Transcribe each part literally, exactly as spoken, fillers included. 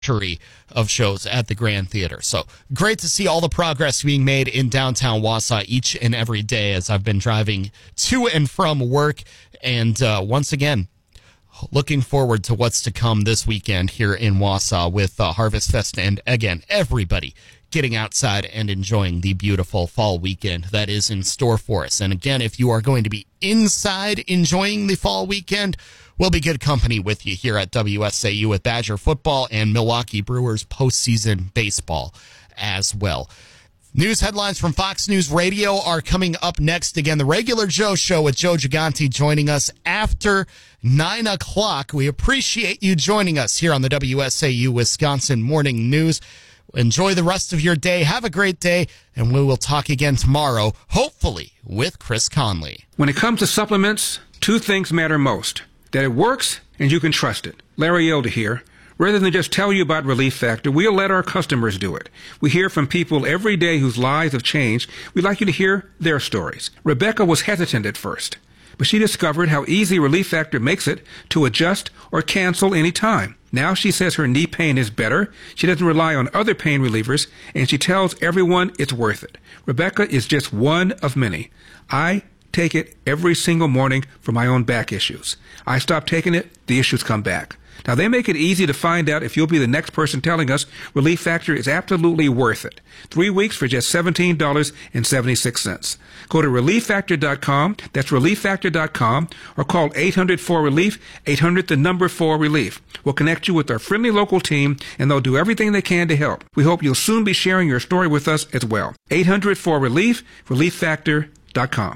of shows at the Grand Theater. So great to see all the progress being made in downtown Wausau each and every day as I've been driving to and from work. And uh, once again, looking forward to what's to come this weekend here in Wausau with uh, Harvest Fest. And again, everybody getting outside and enjoying the beautiful fall weekend that is in store for us. And again, if you are going to be inside enjoying the fall weekend, we'll be good company with you here at W S A U with Badger football and Milwaukee Brewers postseason baseball as well. News headlines from Fox News Radio are coming up next. Again, the regular Joe Show with Joe Gigante joining us after nine o'clock. We appreciate you joining us here on the W S A U Wisconsin Morning News. Enjoy the rest of your day. Have a great day, and we will talk again tomorrow, hopefully with Chris Conley. When it comes to supplements, two things matter most: that it works and you can trust it. Larry Elder here. Rather than just tell you about Relief Factor, we'll let our customers do it. We hear from people every day whose lives have changed. We'd like you to hear their stories. Rebecca was hesitant at first, but she discovered how easy Relief Factor makes it to adjust or cancel any time. Now she says her knee pain is better, she doesn't rely on other pain relievers, and she tells everyone it's worth it. Rebecca is just one of many. I take it every single morning for my own back issues. I stop taking it, the issues come back. Now, they make it easy to find out if you'll be the next person telling us Relief Factor is absolutely worth it. Three weeks for just seventeen dollars and seventy-six cents. Go to relief factor dot com, that's relief factor dot com, or call eight hundred four relief, eight hundred the number four relief. We'll connect you with our friendly local team, and they'll do everything they can to help. We hope you'll soon be sharing your story with us as well. eight hundred four relief, relief factor dot com.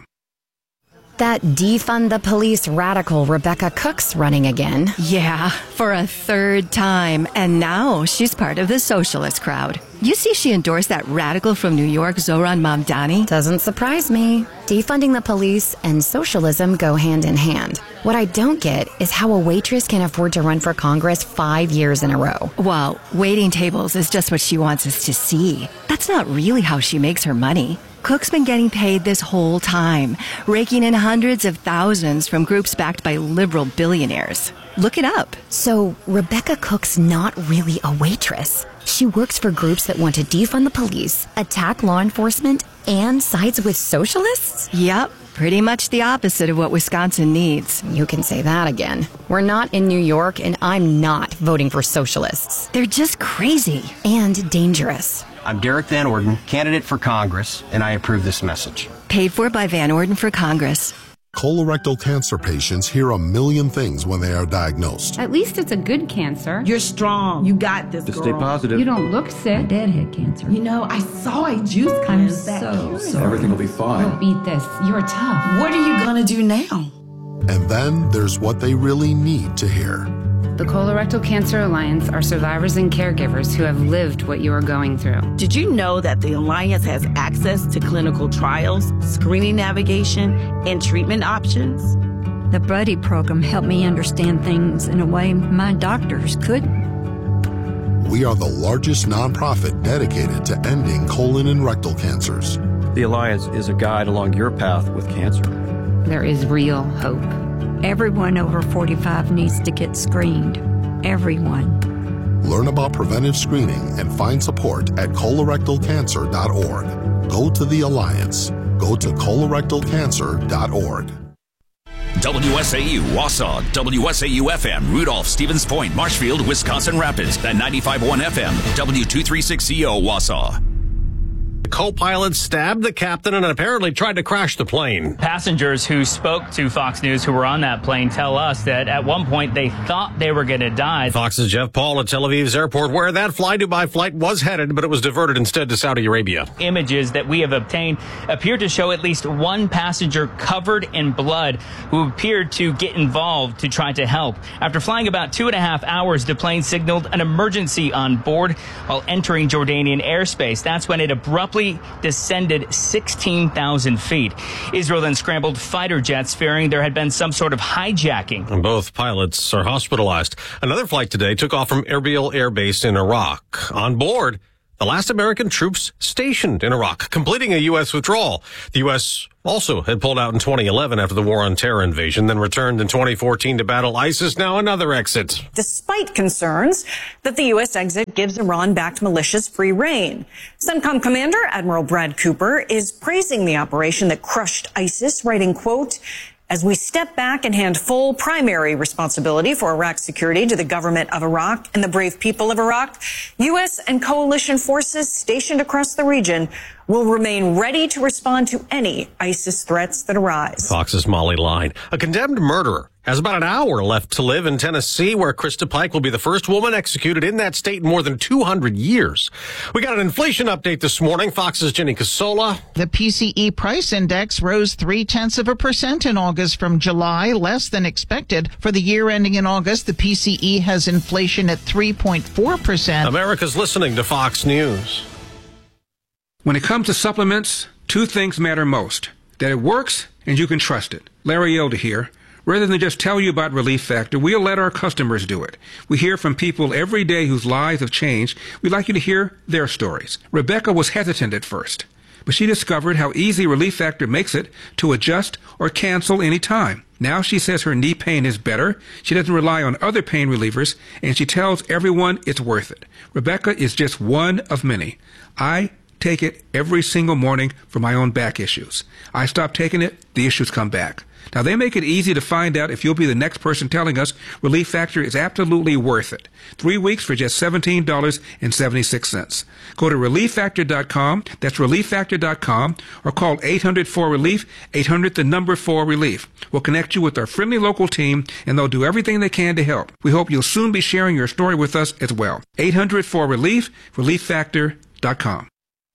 That defund the police radical Rebecca Cook's running again. Yeah, for a third time. And now she's part of the socialist crowd. You see she endorsed that radical from New York, Zohran Mamdani? Doesn't surprise me. Defunding the police and socialism go hand in hand. What I don't get is how a waitress can afford to run for Congress five years in a row. Well, waiting tables is just what she wants us to see. That's not really how she makes her money. Cook's been getting paid this whole time, raking in hundreds of thousands from groups backed by liberal billionaires. Look it up. So Rebecca Cook's not really a waitress. She works for groups that want to defund the police, attack law enforcement, and sides with socialists? Yep, pretty much the opposite of what Wisconsin needs. You can say that again. We're not in New York, and I'm not voting for socialists. They're just crazy. And dangerous. I'm Derek Van Orden, candidate for Congress, and I approve this message. Paid for by Van Orden for Congress. Colorectal cancer patients hear a million things when they are diagnosed. At least it's a good cancer. You're strong. You got this, Just girl. stay positive. You don't look sick. Deadhead cancer. You know, I saw a juice I'm cleanse that so sorry. Everything will be fine. You'll beat this. You're tough. What are you gonna do now? And then there's what they really need to hear. The Colorectal Cancer Alliance are survivors and caregivers who have lived what you are going through. Did you know that the Alliance has access to clinical trials, screening navigation, and treatment options? The Buddy program helped me understand things in a way my doctors couldn't. We are the largest nonprofit dedicated to ending colon and rectal cancers. The Alliance is a guide along your path with cancer. There is real hope. Everyone over forty-five needs to get screened. Everyone. Learn about preventive screening and find support at colorectal cancer dot org. Go to the Alliance. Go to colorectal cancer dot org. W S A U Wausau, W S A U F M, Rudolph, Stevens Point, Marshfield, Wisconsin Rapids, and ninety-five point one F M, W two thirty-six C O Wausau. The co-pilot stabbed the captain and apparently tried to crash the plane. Passengers who spoke to Fox News who were on that plane tell us that at one point they thought they were going to die. Fox's Jeff Paul at Tel Aviv's airport, where that fly-Dubai flight was headed, but it was diverted instead to Saudi Arabia. Images that we have obtained appear to show at least one passenger covered in blood who appeared to get involved to try to help. After flying about two and a half hours, the plane signaled an emergency on board while entering Jordanian airspace. That's when it abruptly descended sixteen thousand feet. Israel then scrambled fighter jets, fearing there had been some sort of hijacking. And both pilots are hospitalized. Another flight today took off from Erbil Air Base in Iraq. On board, the last American troops stationed in Iraq, completing a U S withdrawal. The U S also had pulled out in twenty eleven after the war on terror invasion, then returned in twenty fourteen to battle ISIS, now another exit. Despite concerns that the U S exit gives Iran-backed militias free rein. CENTCOM Commander Admiral Brad Cooper is praising the operation that crushed ISIS, writing, quote, "As we step back and hand full primary responsibility for Iraq's security to the government of Iraq and the brave people of Iraq, U S and coalition forces stationed across the region will remain ready to respond to any ISIS threats that arise." Fox's Molly Line. A condemned murderer has about an hour left to live in Tennessee, where Krista Pike will be the first woman executed in that state in more than two hundred years. We got an inflation update this morning. Fox's Jenny Casola. The P C E price index rose three-tenths of a percent in August from July, less than expected. For the year ending in August, the P C E has inflation at three point four percent. America's listening to Fox News. When it comes to supplements, two things matter most: that it works and you can trust it. Larry Elder here. Rather than just tell you about Relief Factor, we'll let our customers do it. We hear from people every day whose lives have changed. We'd like you to hear their stories. Rebecca was hesitant at first, but she discovered how easy Relief Factor makes it to adjust or cancel any time. Now she says her knee pain is better, she doesn't rely on other pain relievers, and she tells everyone it's worth it. Rebecca is just one of many. I take it every single morning for my own back issues. I stop taking it, the issues come back. Now, they make it easy to find out if you'll be the next person telling us Relief Factor is absolutely worth it. Three weeks for just seventeen dollars and seventy-six cents. Go to relief factor dot com, that's relief factor dot com, or call eight hundred four relief, eight hundred the number four relief. We'll connect you with our friendly local team, and they'll do everything they can to help. We hope you'll soon be sharing your story with us as well. eight hundred four relief, relief factor dot com.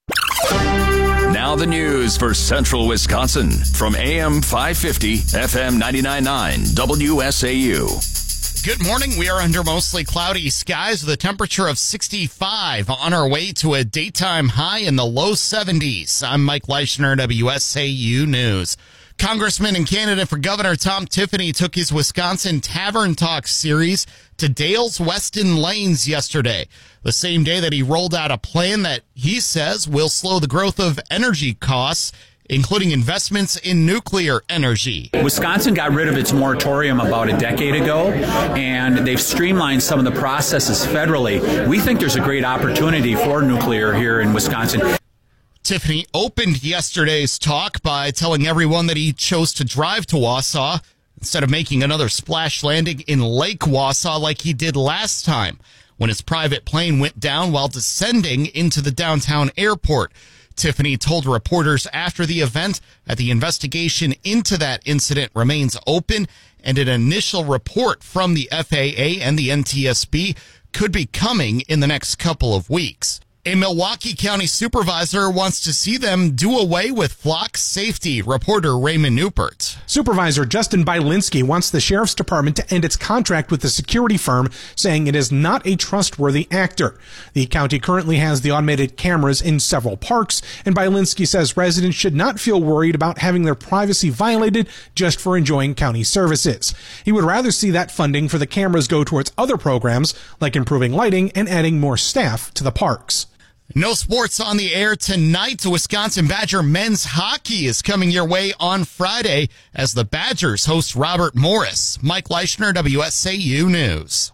Now the news for Central Wisconsin from A M five fifty, F M ninety-nine point nine, W S A U. Good morning. We are under mostly cloudy skies with a temperature of sixty-five, on our way to a daytime high in the low seventies. I'm Mike Leischner, W S A U News. Congressman and candidate for governor Tom Tiffany took his Wisconsin Tavern Talk series to Dale's Weston Lanes yesterday, the same day that he rolled out a plan that he says will slow the growth of energy costs, including investments in nuclear energy. Wisconsin got rid of its moratorium about a decade ago, and they've streamlined some of the processes federally. We think there's a great opportunity for nuclear here in Wisconsin. Tiffany opened yesterday's talk by telling everyone that he chose to drive to Wausau instead of making another splash landing in Lake Wausau like he did last time when his private plane went down while descending into the downtown airport. Tiffany told reporters after the event that the investigation into that incident remains open, and an initial report from the F A A and the N T S B could be coming in the next couple of weeks. A Milwaukee County supervisor wants to see them do away with flock safety. Reporter Raymond Newpert. Supervisor Justin Bielinski wants the sheriff's department to end its contract with the security firm, saying it is not a trustworthy actor. The county currently has the automated cameras in several parks, and Bielinski says residents should not feel worried about having their privacy violated just for enjoying county services. He would rather see that funding for the cameras go towards other programs, like improving lighting and adding more staff to the parks. No sports on the air tonight. Wisconsin Badger men's hockey is coming your way on Friday as the Badgers host Robert Morris. Mike Leischner, W S A U News.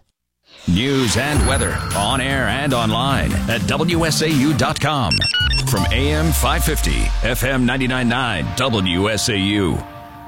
News and weather on air and online at W S A U dot com. From A M five fifty, F M ninety-nine point nine, W S A U.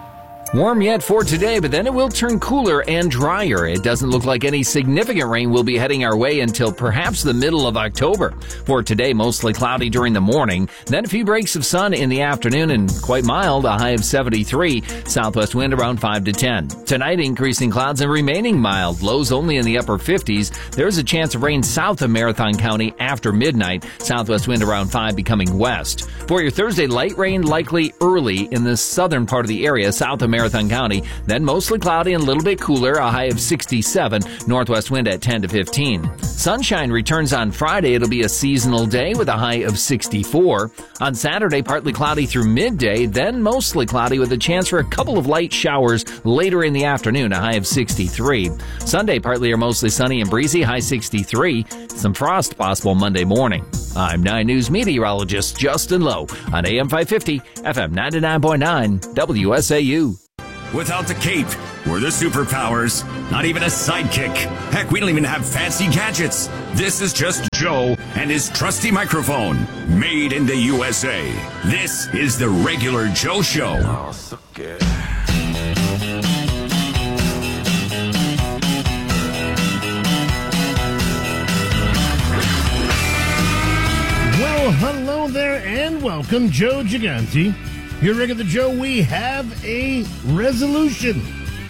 Warm yet for today, but then it will turn cooler and drier. It doesn't look like any significant rain will be heading our way until perhaps the middle of October. For today, mostly cloudy during the morning, then a few breaks of sun in the afternoon and quite mild, a high of seventy-three. Southwest wind around five to ten. Tonight, increasing clouds and remaining mild, lows only in the upper fifties. There's a chance of rain south of Marathon County after midnight. Southwest wind around five becoming west. For your Thursday, light rain likely early in the southern part of the area, south of Marathon Marathon County, then mostly cloudy and a little bit cooler, a high of sixty-seven, northwest wind at ten to fifteen. Sunshine returns on Friday. It'll be a seasonal day with a high of sixty-four. On Saturday, partly cloudy through midday, then mostly cloudy with a chance for a couple of light showers later in the afternoon, a high of sixty-three. Sunday, partly or mostly sunny and breezy, high sixty-three. Some frost possible Monday morning. I'm nine News meteorologist Justin Lowe on A M five fifty, F M ninety-nine point nine, W S A U. Without the cape, we're the superpowers. Not even a sidekick. Heck, we don't even have fancy gadgets. This is just Joe and his trusty microphone. Made in the U S A. This is the Regular Joe Show. Oh, so good. Well, hello there and welcome. Joe Gigante. Here, Regular Joe, we have a resolution.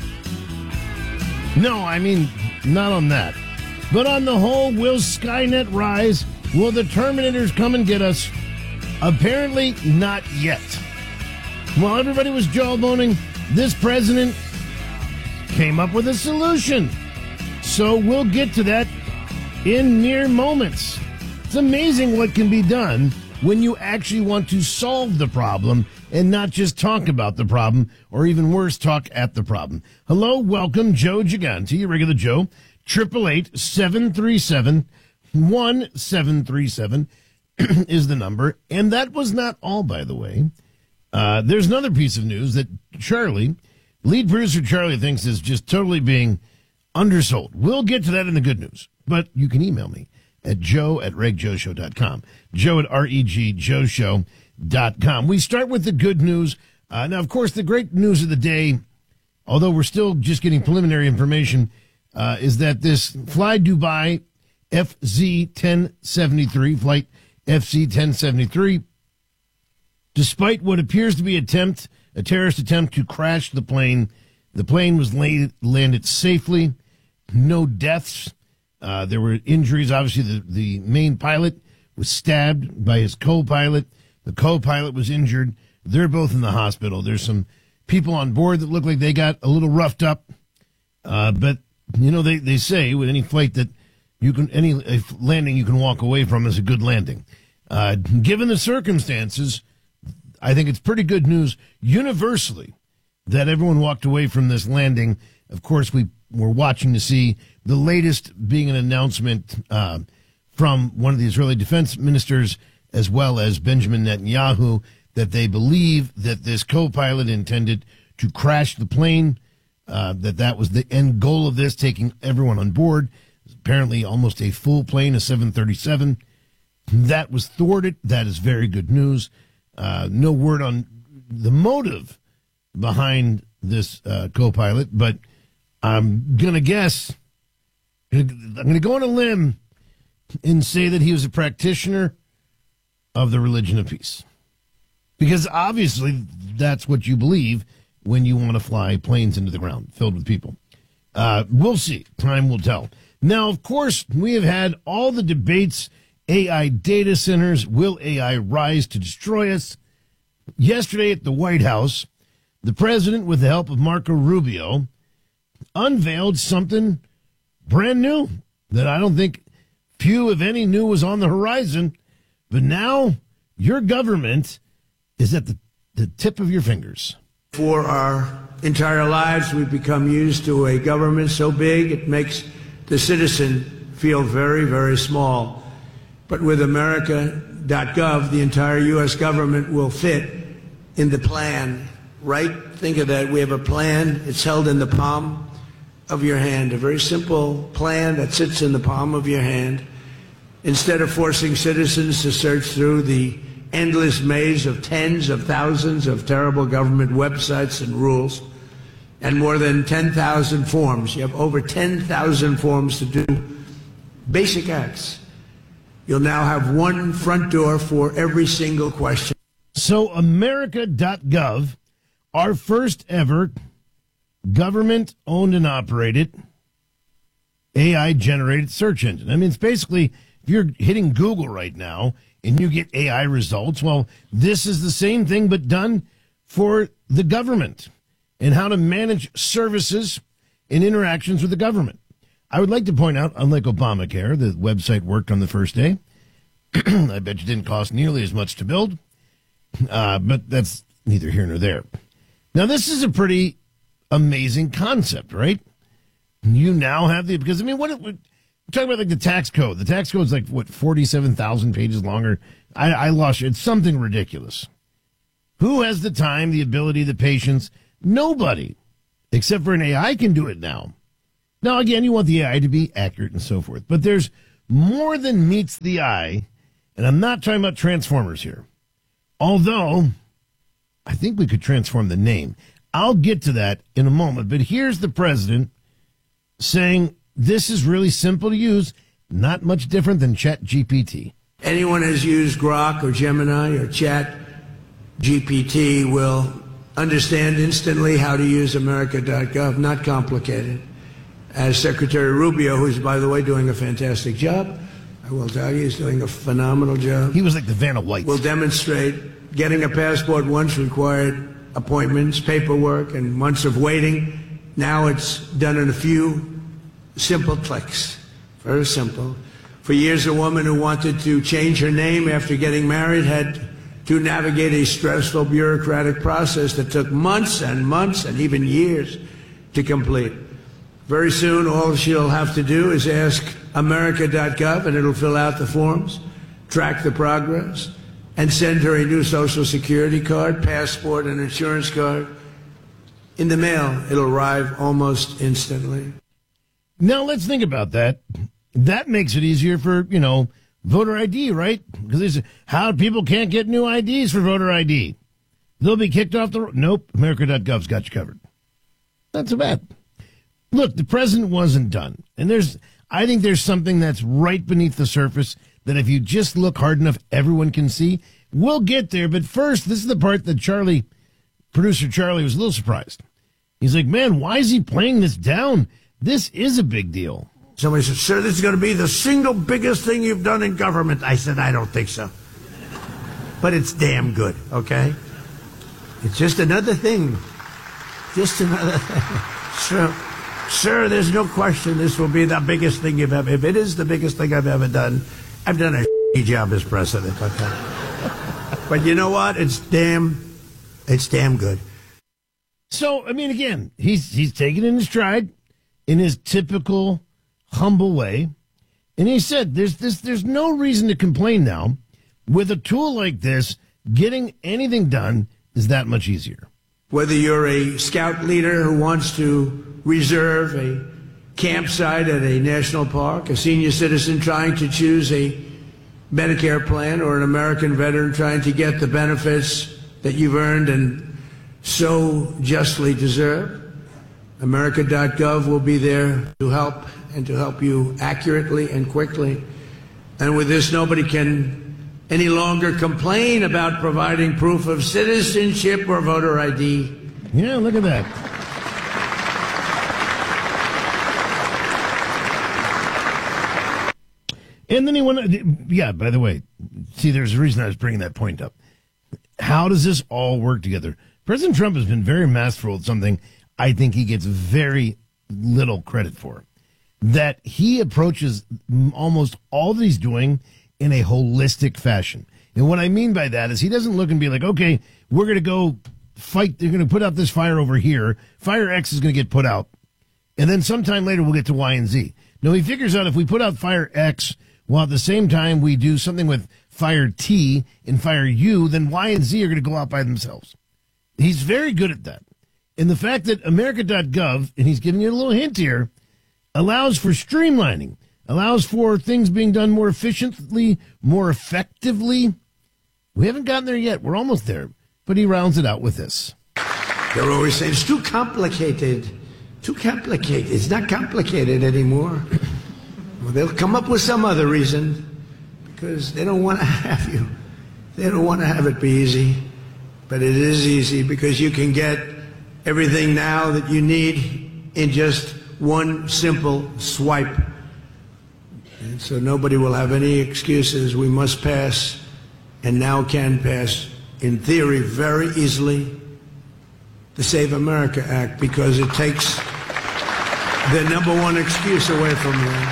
No, I mean, not on that. But on the whole, will Skynet rise? Will the Terminators come and get us? Apparently not yet. While everybody was jawboning, this president came up with a solution. So we'll get to that in mere moments. It's amazing what can be done when you actually want to solve the problem and not just talk about the problem, or even worse, talk at the problem. Hello, welcome, Joe Gigante, Regular Joe. triple eight, seven three seven, one seven three seven is the number. And that was not all, by the way. Uh, there's another piece of news that Charlie, lead producer Charlie, thinks is just totally being undersold. We'll get to that in the good news, but you can email me at joe at reg joe show dot com. Joe at R E G Joe Show dot com. We start with the good news. Uh, now, of course, the great news of the day, although we're still just getting preliminary information, uh, is that this Fly Dubai F Z ten seventy-three, flight F Z ten seventy-three, despite what appears to be attempt, a terrorist attempt to crash the plane, the plane was laid, landed safely, no deaths. Uh, there were injuries. Obviously, the, the main pilot was stabbed by his co-pilot. The co-pilot was injured. They're both in the hospital. There's some people on board that look like they got a little roughed up. Uh, but, you know, they, they say with any flight that you can, any a landing you can walk away from is a good landing. Uh, given the circumstances, I think it's pretty good news universally that everyone walked away from this landing. Of course, we were watching to see the latest being an announcement uh, from one of the Israeli defense ministers, as well as Benjamin Netanyahu, that they believe that this co-pilot intended to crash the plane, uh, that that was the end goal of this, taking everyone on board. Apparently almost a full plane, a seven thirty-seven. That was thwarted. That is very good news. Uh, no word on the motive behind this uh, co-pilot, but I'm going to guess, I'm going to go on a limb and say that he was a practitioner of the religion of peace. Because obviously that's what you believe when you want to fly planes into the ground filled with people. Uh, we'll see. Time will tell. Now, of course, we have had all the debates, A I data centers, will A I rise to destroy us? Yesterday at the White House, the president, with the help of Marco Rubio, unveiled something brand new that I don't think few, if any, knew was on the horizon. But now your government is at the, the tip of your fingers. For our entire lives, we've become used to a government so big it makes the citizen feel very, very small. But with America dot gov, the entire U S government will fit in the plan, right? Think of that. We have a plan. It's held in the palm of your hand, a very simple plan that sits in the palm of your hand. Instead of forcing citizens to search through the endless maze of tens of thousands of terrible government websites and rules, and more than ten thousand forms. You have over ten thousand forms to do basic acts. You'll now have one front door for every single question. So America dot gov, our first ever government-owned and operated A I-generated search engine. I mean, it's basically, if you're hitting Google right now and you get A I results, well, this is the same thing but done for the government and how to manage services and interactions with the government. I would like to point out, unlike Obamacare, the website worked on the first day. I bet you didn't cost nearly as much to build, uh, but that's neither here nor there. Now, this is a pretty amazing concept, right? You now have the, because I mean, what it would, talk about like the tax code. The tax code is like, what, forty-seven thousand pages longer? I, I lost you. It's something ridiculous. Who has the time, the ability, the patience? Nobody, except for an A I can do it now. Now, again, you want the A I to be accurate and so forth, but there's more than meets the eye, and I'm not talking about Transformers here. Although, I think we could transform the name. I'll get to that in a moment, but here's the president saying this is really simple to use, not much different than Chat G P T. Anyone has used Grok or Gemini or Chat G P T will understand instantly how to use America dot gov, not complicated. As Secretary Rubio, who's, by the way, doing a fantastic job, I will tell you, he's doing a phenomenal job. He was like the Vanna White. Will demonstrate getting a passport once required appointments, paperwork, and months of waiting. Now it's done in a few simple clicks. Very simple. For years, a woman who wanted to change her name after getting married had to navigate a stressful bureaucratic process that took months and months and even years to complete. Very soon, all she'll have to do is ask America dot gov, and it'll fill out the forms, track the progress, and send her a new Social Security card, passport, and insurance card. In the mail, it'll arrive almost instantly. Now, let's think about that. That makes it easier for, you know, voter I D, right? Because how people can't get new I Ds for voter I D. They'll be kicked off the road. Nope, America dot gov's got you covered. Not so bad. Look, the president wasn't done. And there's, I think there's something that's right beneath the surface that if you just look hard enough, everyone can see. We'll get there. But first, this is the part that Charlie, producer Charlie, was a little surprised. He's like, man, why is he playing this down? This is a big deal. Somebody said, sir, this is going to be the single biggest thing you've done in government. I said, I don't think so. But it's damn good, okay? It's just another thing. Just another thing. Sir, sir, there's no question this will be the biggest thing you've ever... If it is the biggest thing I've ever done, I've done a shitty job as president, okay? But you know what? It's damn... It's damn good. So, I mean, again, he's he's taking it in his stride in his typical humble way. And he said there's this there's no reason to complain now. With a tool like this, getting anything done is that much easier. Whether you're a scout leader who wants to reserve a campsite at a national park, a senior citizen trying to choose a Medicare plan, or an American veteran trying to get the benefits that you've earned and so justly deserve, America dot gov will be there to help and to help you accurately and quickly. And with this, nobody can any longer complain about providing proof of citizenship or voter I D. Yeah, look at that. And then he went, yeah, by the way, see, there's a reason I was bringing that point up. How does this all work together? President Trump has been very masterful at something I think he gets very little credit for. That he approaches almost all that he's doing in a holistic fashion. And what I mean by that is he doesn't look and be like, okay, we're going to go fight. They're going to put out this fire over here. Fire X is going to get put out. And then sometime later we'll get to Y and Z. No, he figures out if we put out fire X while at the same time we do something with fire T and fire U, then Y and Z are going to go out by themselves. He's very good at that. And the fact that America dot gov, and he's giving you a little hint here, allows for streamlining, allows for things being done more efficiently, more effectively. We haven't gotten there yet. We're almost there. But he rounds it out with this. They're always saying, it's too complicated. Too complicated. It's not complicated anymore. Well, they'll come up with some other reason because they don't want to have you. They don't want to have it be easy. But it is easy because you can get everything now that you need in just one simple swipe. And so nobody will have any excuses. We must pass, and now can pass, in theory, very easily, the Save America Act, because it takes the number one excuse away from you.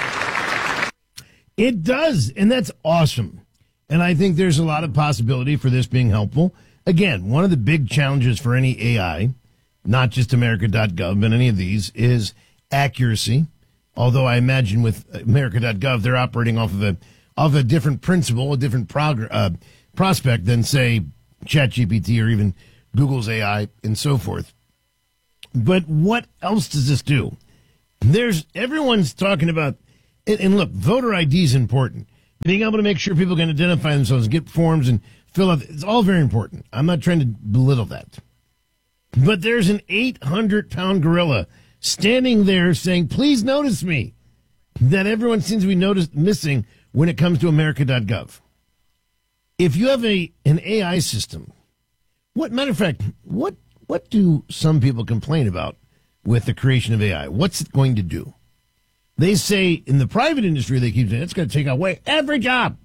It does, and that's awesome. And I think there's a lot of possibility for this being helpful. Again, one of the big challenges for any A I, not just America dot gov, but any of these, is accuracy. Although I imagine with America dot gov, they're operating off of a of a different principle, a different prog- uh, prospect than, say, ChatGPT or even Google's A I and so forth. But what else does this do? There's everyone's talking about, and, and look, voter I D is important. Being able to make sure people can identify themselves, get forms, and fill out, it's all very important. I'm not trying to belittle that. But there's an eight hundred pound gorilla standing there saying, please notice me, that everyone seems to be noticed missing when it comes to America dot gov. If you have a an A I system, what matter of fact, what what do some people complain about with the creation of A I? What's it going to do? They say in the private industry, they keep saying it's going to take away every job,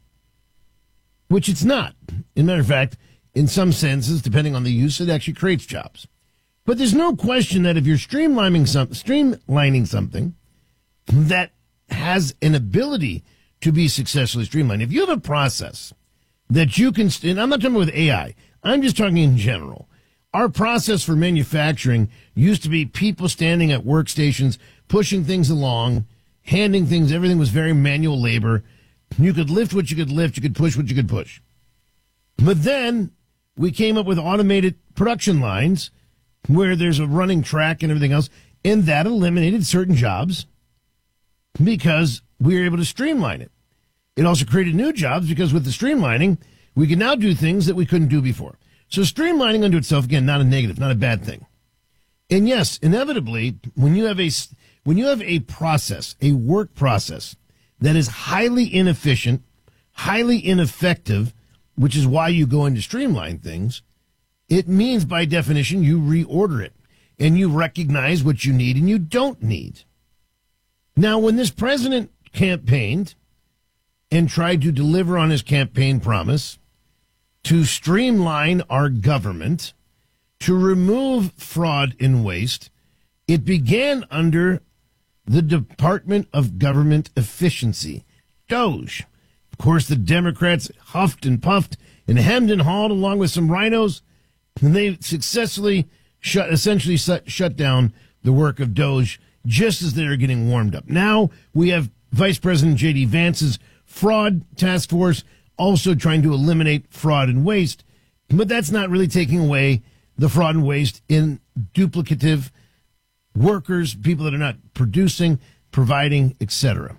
which it's not. As a matter of fact, in some senses, depending on the use, it actually creates jobs. But there's no question that if you're streamlining, some, streamlining something that has an ability to be successfully streamlined, if you have a process that you can, and I'm not talking about with A I, I'm just talking in general. Our process for manufacturing used to be people standing at workstations, pushing things along, handing things. Everything was very manual labor. You could lift what you could lift. You could push what you could push. But then we came up with automated production lines where there's a running track and everything else. And that eliminated certain jobs because we were able to streamline it. It also created new jobs because with the streamlining, we can now do things that we couldn't do before. So streamlining unto itself, again, not a negative, not a bad thing. And yes, inevitably, when you have a when you have a process, a work process that is highly inefficient, highly ineffective, which is why you go into streamline things, it means by definition you reorder it and you recognize what you need and you don't need. Now, when this president campaigned and tried to deliver on his campaign promise to streamline our government, to remove fraud and waste, it began under the Department of Government Efficiency, DOGE. Of course, the Democrats huffed and puffed and hemmed and hawed along with some rhinos, and they successfully shut, essentially shut, shut down the work of DOGE just as they were getting warmed up. Now we have Vice President J D Vance's fraud task force also trying to eliminate fraud and waste, but that's not really taking away the fraud and waste in duplicative workers, people that are not producing, providing, et cetera.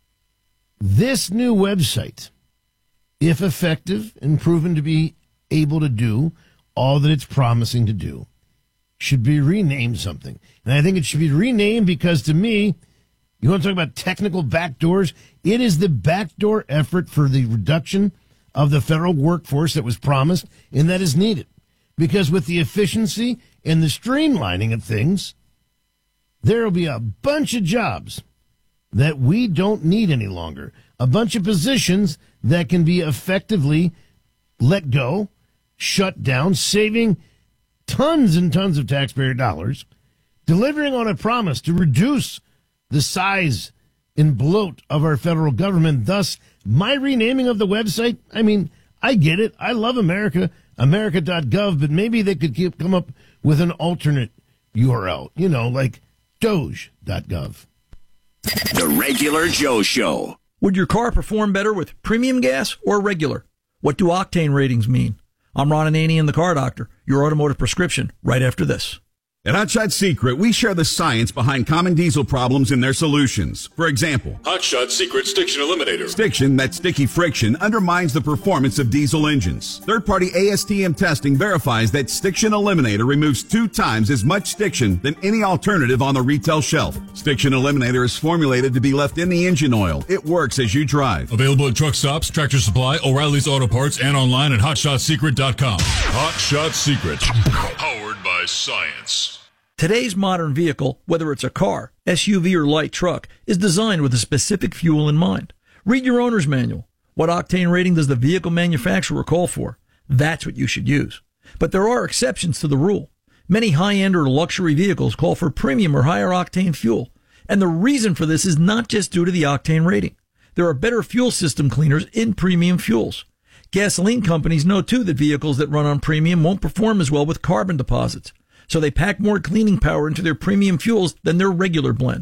This new website, if effective and proven to be able to do all that it's promising to do, should be renamed something. And I think it should be renamed because, to me, you want to talk about technical backdoors? It is the backdoor effort for the reduction of the federal workforce that was promised and that is needed. Because with the efficiency and the streamlining of things, there will be a bunch of jobs that we don't need any longer. A bunch of positions that can be effectively let go, shut down, saving tons and tons of taxpayer dollars, delivering on a promise to reduce the size and bloat of our federal government. Thus, my renaming of the website, I mean, I get it. I love America, America dot gov, but maybe they could keep, come up with an alternate U R L, you know, like Doge dot gov. The Regular Joe Show. Would your car perform better with premium gas or regular? What do octane ratings mean? I'm Ron Ananian, the Car Doctor, your automotive prescription, right after this. At Hot Shot Secret, we share the science behind common diesel problems and their solutions. For example, Hot Shot Secret Stiction Eliminator. Stiction, that sticky friction, undermines the performance of diesel engines. Third-party A S T M testing verifies that Stiction Eliminator removes two times as much stiction than any alternative on the retail shelf. Stiction Eliminator is formulated to be left in the engine oil. It works as you drive. Available at truck stops, Tractor Supply, O'Reilly's Auto Parts, and online at hot shot secret dot com. Hot Shot Secret. Powered by science. Today's modern vehicle, whether it's a car, S U V, or light truck, is designed with a specific fuel in mind. Read your owner's manual. What octane rating does the vehicle manufacturer call for? That's what you should use. But there are exceptions to the rule. Many high-end or luxury vehicles call for premium or higher octane fuel. And the reason for this is not just due to the octane rating. There are better fuel system cleaners in premium fuels. Gasoline companies know, too, that vehicles that run on premium won't perform as well with carbon deposits. So they pack more cleaning power into their premium fuels than their regular blend.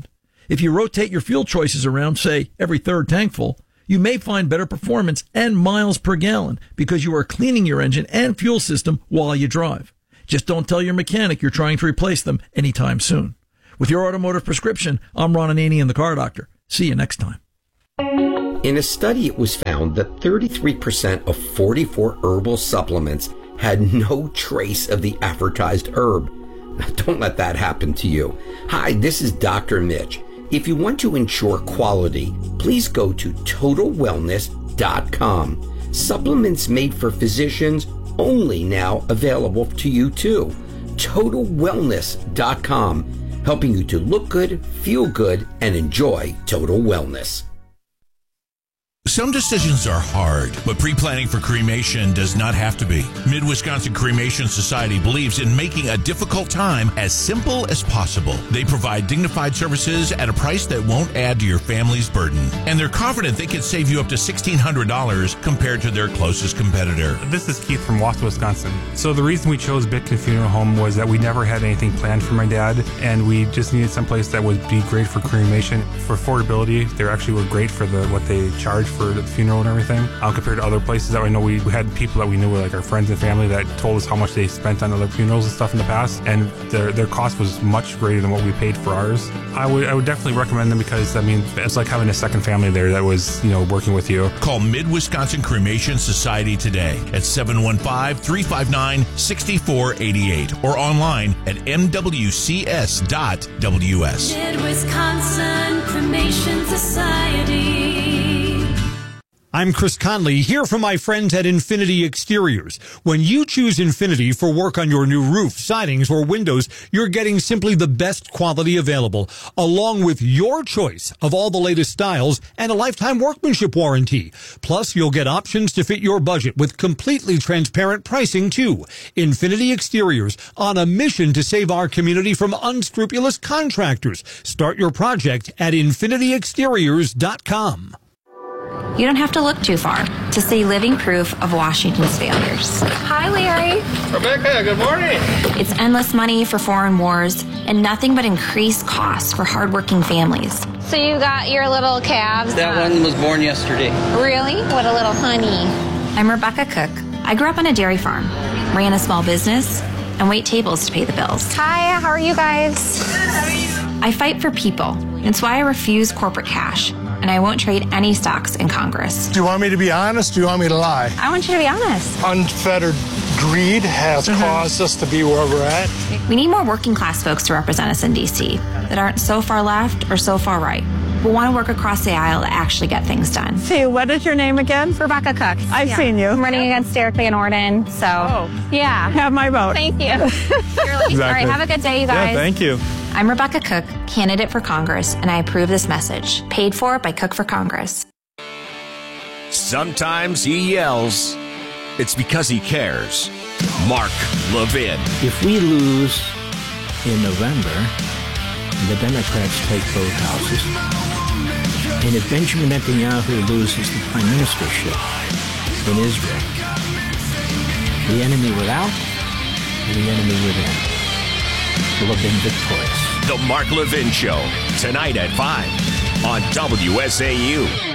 If you rotate your fuel choices around, say, every third tank full, you may find better performance and miles per gallon because you are cleaning your engine and fuel system while you drive. Just don't tell your mechanic you're trying to replace them anytime soon. With your automotive prescription, I'm Ron Ananian, the Car Doctor. See you next time. In a study, it was found that thirty-three percent of forty-four herbal supplements had no trace of the advertised herb. Now, don't let that happen to you. Hi, this is Doctor Mitch. If you want to ensure quality, please go to total wellness dot com. Supplements made for physicians only now available to you too. total wellness dot com, helping you to look good, feel good, and enjoy total wellness. Some decisions are hard, but pre-planning for cremation does not have to be. Mid-Wisconsin Cremation Society believes in making a difficult time as simple as possible. They provide dignified services at a price that won't add to your family's burden. And they're confident they can save you up to sixteen hundred dollars compared to their closest competitor. This is Keith from Wausau, Wisconsin. So the reason we chose Bitkin Funeral Home was that we never had anything planned for my dad, and we just needed someplace that would be great for cremation. For affordability, they actually were great for the what they charge for the funeral and everything, um, compared to other places that we know. We, we had people that we knew were like our friends and family that told us how much they spent on other funerals and stuff in the past, and their their cost was much greater than what we paid for ours. I would I would definitely recommend them because, I mean, it's like having a second family there that was, you know, working with you. Call Mid-Wisconsin Cremation Society today at seven one five, three five nine, six four eight eight or online at m w c s dot w s. Mid-Wisconsin Cremation Society. I'm Chris Conley, here from my friends at Infinity Exteriors. When you choose Infinity for work on your new roof, sidings, or windows, you're getting simply the best quality available, along with your choice of all the latest styles and a lifetime workmanship warranty. Plus, you'll get options to fit your budget with completely transparent pricing, too. Infinity Exteriors, on a mission to save our community from unscrupulous contractors. Start your project at infinity exteriors dot com. You don't have to look too far to see living proof of Washington's failures. Hi, Larry. Rebecca, good morning. It's endless money for foreign wars and nothing but increased costs for hardworking families. So you got your little calves? That one was born yesterday. Really? What a little honey. I'm Rebecca Cook. I grew up on a dairy farm, ran a small business, and wait tables to pay the bills. Hi, how are you guys? Good, how are you? I fight for people. It's why I refuse corporate cash, and I won't trade any stocks in Congress. Do you want me to be honest? Do you want me to lie? I want you to be honest. Unfettered greed has mm-hmm. caused us to be where we're at. We need more working class folks to represent us in D C that aren't so far left or so far right. We want to work across the aisle to actually get things done. See, what is your name again? Rebecca Cook. I've yeah. seen you. I'm running against Derek Van Orden, so oh. yeah. Have my vote. Thank you. Exactly. All right, have a good day, you guys. Yeah, thank you. I'm Rebecca Cook, candidate for Congress, and I approve this message. Paid for by Cook for Congress. Sometimes he yells. It's because he cares. Mark Levin. If we lose in November, the Democrats take both houses, and if Benjamin Netanyahu loses the prime ministership in Israel, the enemy without and the enemy within will have been victorious. The Mark Levin Show, tonight at five on W S A U.